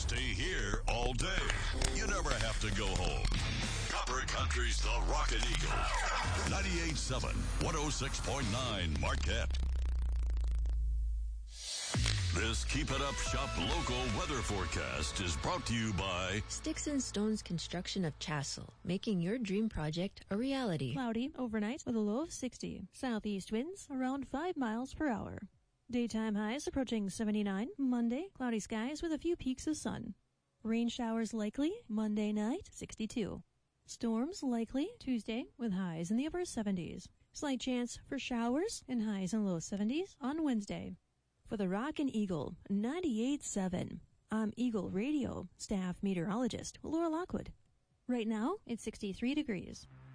stay here all day. You never have to go home. Copper Country's the Rockin' Eagle. 98.7, 106.9 Marquette. This Keep It Up Shop local weather forecast is brought to you by Sticks and Stones Construction of Chassel, making your dream project a reality. Cloudy overnight with a low of 60. Southeast winds around 5 miles per hour. Daytime highs approaching 79. Monday, cloudy skies with a few peaks of sun. Rain showers likely Monday night, 62. Storms likely Tuesday with highs in the upper 70s. Slight chance for showers and highs in low 70s on Wednesday. For the Rockin' Eagle, 98.7. I'm Eagle Radio staff meteorologist Laura Lockwood. Right now, it's 63 degrees.